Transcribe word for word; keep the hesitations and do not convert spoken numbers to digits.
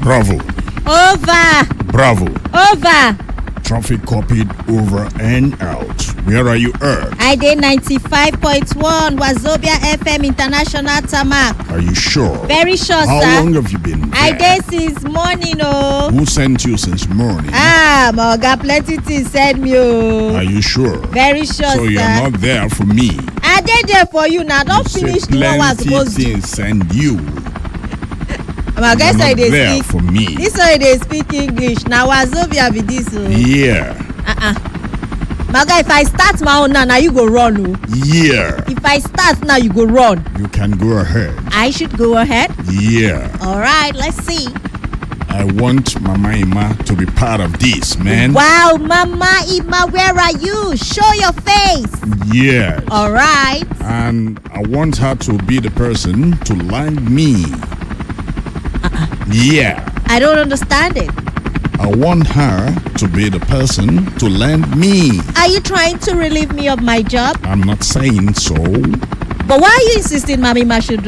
Bravo. Over. Bravo. Over. Traffic copied over and out. Where are you at? I did ninety-five point one Wazobia F M International Tamak. Are you sure? Very sure, How sir. long have you been there? I did since morning, oh. Who sent you since morning? Ah, my God, plenty things send me, oh. Are you sure? Very sure, So sir. you're not there for me. I did there for you now. Don't You finish said the one was plenty supposed to. things send you. My guess You're I not they there speak. for me. This way they speak English. Now Wazobia be this, oh. Yeah. Uh-uh. My guy, if I start my own now, now you go run, oh. Yeah. If I start now, you go run. You can go ahead. I should go ahead. Yeah. All right, let's see. I want Mama Ima to be part of this, man. Wow, Mama Ima, where are you? Show your face. Yeah. All right. And I want her to be the person to land me. Uh-uh. Yeah. I don't understand it. I want her to be the person to land me. Are you trying to relieve me of my job? I'm not saying so. But why are you insisting Mama Ima should